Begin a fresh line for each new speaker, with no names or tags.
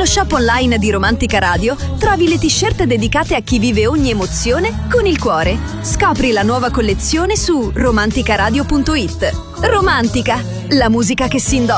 shop online di Romantica Radio trovi le t-shirt dedicate a chi vive ogni emozione con il cuore. Scopri la nuova collezione su romanticaradio.it. Romantica, la musica che si indossa.